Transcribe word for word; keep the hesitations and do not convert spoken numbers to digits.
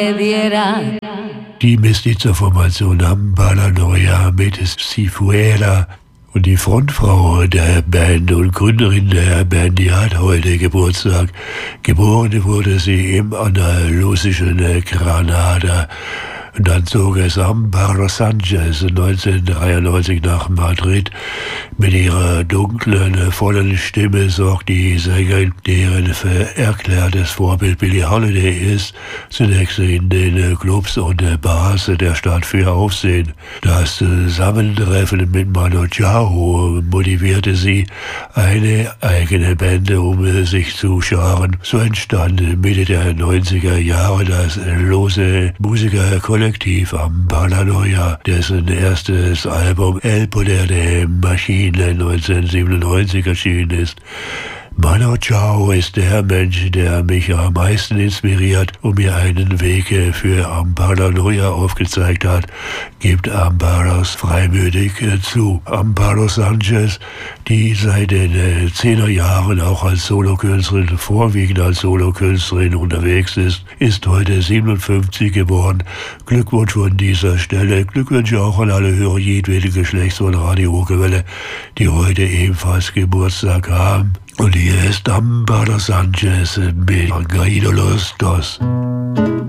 Die Mestiza-Formation Ambaranoia mit Cifuera. Und die Frontfrau der Band und Gründerin der Band, die hat heute Geburtstag. Geboren wurde sie im andalusischen Granada. Und dann zog es Amparo Sanchez neunzehnhundertdreiundneunzig nach Madrid. Mit ihrer dunklen, vollen Stimme sorgt die Sängerin, deren erklärtes Vorbild Billie Holiday ist, zunächst in den Clubs und Bars der Stadt für Aufsehen. Das Zusammentreffen mit Manu Chao motivierte sie, eine eigene Band um sich zu scharen. So entstand Mitte der neunziger Jahre das lose Musikerkollektiv Ambaranoia, dessen erstes Album El Poder de Machine neunzehnhundertsiebenundneunzig erschienen ist. Manu Chao ist der Mensch, der mich am meisten inspiriert und mir einen Weg für Ambaranoia aufgezeigt hat, gibt Amparos freimütig zu. Amparo Sanchez, die seit den Zehnerjahren auch als Solokünstlerin, vorwiegend als Solokünstlerin unterwegs ist, ist heute siebenundfünfzig geworden. Glückwunsch von dieser Stelle. Glückwünsche auch an alle Hörer jedweden Geschlechts von Radio Okerwelle, die heute ebenfalls Geburtstag haben. Und hier ist Amparo Sanchez mit Gaído los Dos.